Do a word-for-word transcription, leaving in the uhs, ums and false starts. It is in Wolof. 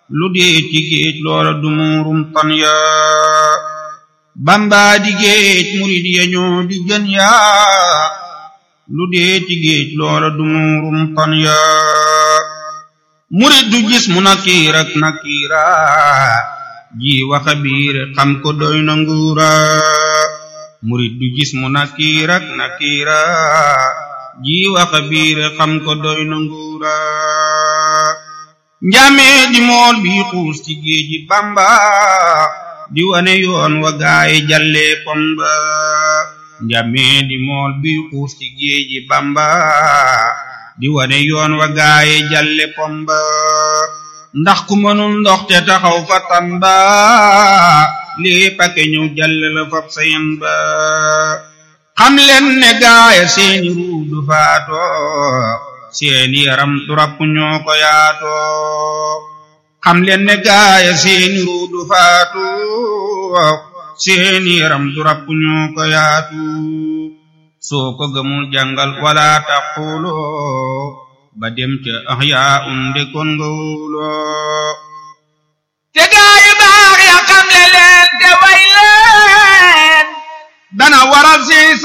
lu dee ci géej loola du muurum tan yaa Bamba di géej murid ya ñoo di gën yaa lu dee ci géej loola du muurum tan yaa murid du gis mu nakiir ak nakiira ji waxa biir xam ko doy na nguura murid du gis mu nakiir ak nakiira ji waxa biir xam ko doy na nguura njamee di mool bi xuus ci géeji Bamba di wane yoon wa gaayi jalle pomba njamee di mool bi xuus ci géeji Bamba di wane yoon wa gaayi jalle pomba ndax ku mënul ndox te taxaw fa Tamba lii pake ñëw jalle la fab sayen ba xam leen ne gaaya seeni ruu du faatoo seeni yaram du rapp ñoo ko yaatoo xam leen ne gaaya seeni ruu du faatoo seeni yaram du rapp ñoo ko yaatu soo ko gëmul jàngal wala taquloo ba dem ca ahyaa um de kon nga wuloo